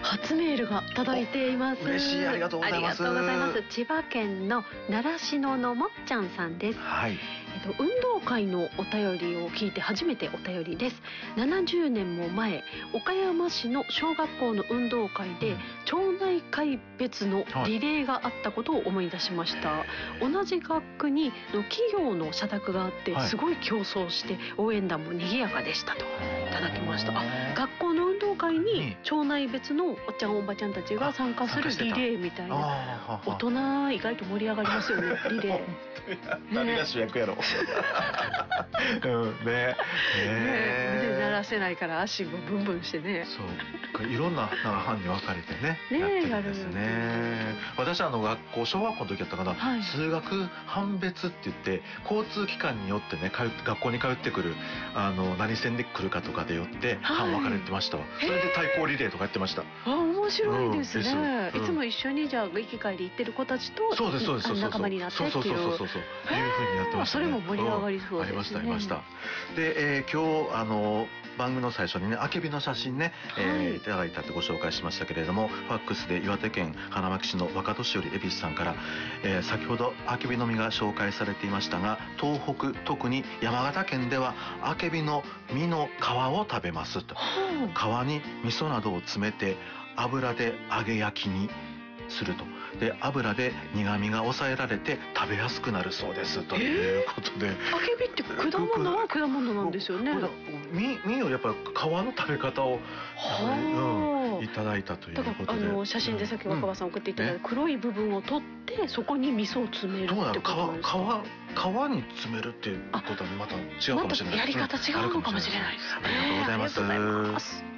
初メールが届いています。 嬉しい、ありがとうございます。 ありがとうございます。千葉県の習志野のもっちゃんさんです。 はい。 運動会のお便りを聞いて初めてお便りです。70年も前、岡山市の小学校の運動会で町内会別のリレーがあったことを思い出しました。同じ学区に企業の社宅があって、すごい競争して応援団も賑やかでしたといただきました。学校の運動会に町内別のおっちゃんおばちゃんたちが参加するリレーみたいな。大人意外と盛り上がりますよね、リレー。 何が主役やろ。 腕鳴らせないから足もブンブンしてね。 そう、いろんな班に分かれてね、やってるんですね。私学校小学校の時やったかな、通学班別って言って交通機関によってね、学校に通ってくる何線で来るかとかでよって班分かれてましたわ。それで対抗リレーとかやってました。 面白いですね。いつも一緒にじゃあ行き帰り行ってる子たちと仲間になってっていう、いうふうにやってましたね。 それも盛り上がりそうですね。 ありましたありました。で、今日番組の最初にね、あけびの写真ね、いただいたってご紹介しましたけれども、ファックスで岩手県花巻市の若年寄恵比寿さんから、先ほどあけびの実が紹介されていましたが、東北特に山形県ではあけびの実の皮を食べますと。皮に味噌などを詰めて油で揚げ焼きにすると。で、油で苦味が抑えられて食べやすくなるそうですということで。あけびって果物は果物なんですよね。 実よりやっぱり皮の食べ方をいただいたということで。 写真でさっき若葉さん送っていただいた黒い部分を取ってそこに味噌を詰めるってことですか。 皮に詰めるっていうことはまた違うかもしれない。 やり方違うのかもしれないですね。 ありがとうございます。